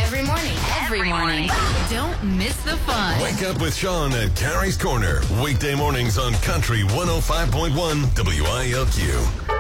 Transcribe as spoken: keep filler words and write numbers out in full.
Every morning. Every morning. Don't miss the fun. Wake up with Sean at Carrie's Corner. Weekday mornings on Country one oh five point one W I L Q.